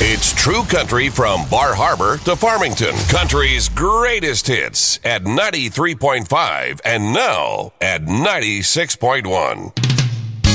It's True Country from Bar Harbor to Farmington. Country's greatest hits at 93.5 and now at 96.1.